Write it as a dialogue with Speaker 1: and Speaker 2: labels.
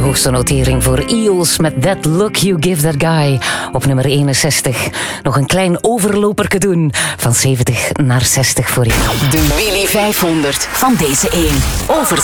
Speaker 1: hoogste notering voor Eels met That Look You Give That Guy op nummer 61. Nog een klein overloperke doen van 70 naar 60 voor jou.
Speaker 2: De Willy 500 van deze 1. Over